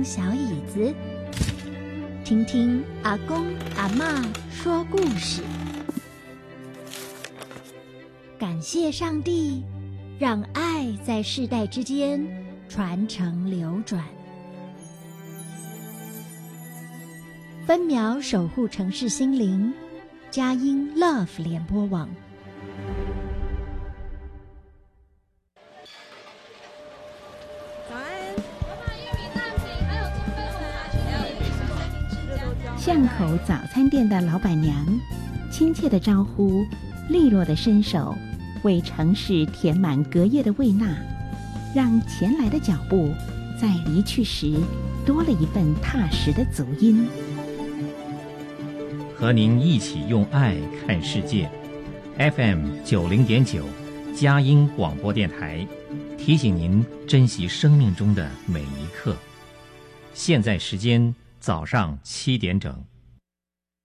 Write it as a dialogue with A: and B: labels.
A: 小椅子，听听阿公阿嬷说故事。感谢上帝，让爱在世代之间传承流转。分秒守护城市心灵，佳音 Love 联播网。
B: 巷口早餐店的老板娘，亲切的招呼，利落的伸手，为城市填满隔夜的胃纳，让前来的脚步在离去时多了一份踏实的足音。
C: 和您一起用爱看世界 ，FM 90.9，佳音广播电台，提醒您珍惜生命中的每一刻。现在时间早上7点整。